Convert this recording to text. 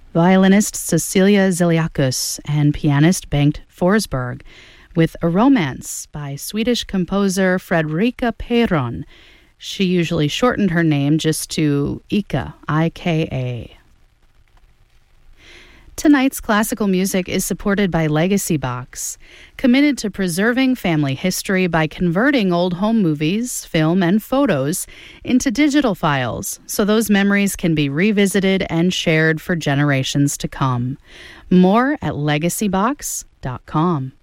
violinist Cecilia Ziliakus, and pianist Bengt Forsberg, with A Romance by Swedish composer Fredrika Perron. She usually shortened her name just to Ika, I-K-A. Tonight's classical music is supported by Legacy Box, committed to preserving family history by converting old home movies, film, and photos into digital files so those memories can be revisited and shared for generations to come. More at legacybox.com.